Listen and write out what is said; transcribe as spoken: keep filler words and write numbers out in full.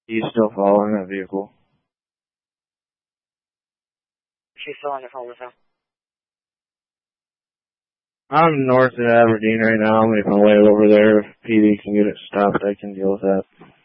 He's still following that vehicle. She's still on the phone with him. I'm north of Aberdeen right now. I'm making my way over there. If P D can get it stopped, I can deal with that.